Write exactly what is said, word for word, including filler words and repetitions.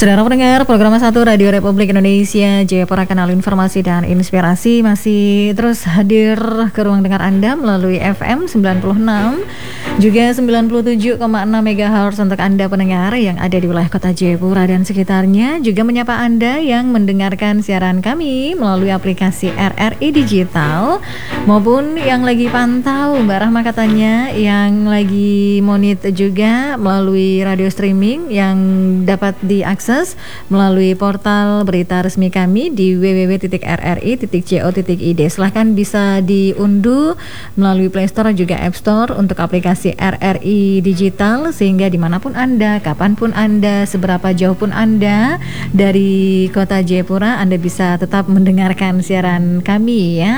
Saudara pendengar, program satu Radio Republik Indonesia Jayapura, Kanal Informasi dan Inspirasi masih terus hadir ke ruang dengar Anda melalui F M sembilan puluh enam juga sembilan puluh tujuh koma enam megahertz untuk Anda pendengar yang ada di wilayah Kota Jayapura dan sekitarnya, juga menyapa Anda yang mendengarkan siaran kami melalui aplikasi R R I Digital maupun yang lagi pantau, Mbak Rahma katanya, yang lagi monitor juga melalui radio streaming yang dapat diakses melalui portal berita resmi kami di w w w titik r r i titik co titik i d. Silahkan bisa diunduh melalui Play Store juga App Store untuk aplikasi R R I Digital, sehingga dimanapun Anda, kapanpun Anda, seberapa jauh pun Anda dari Kota Jayapura, Anda bisa tetap mendengarkan siaran kami ya.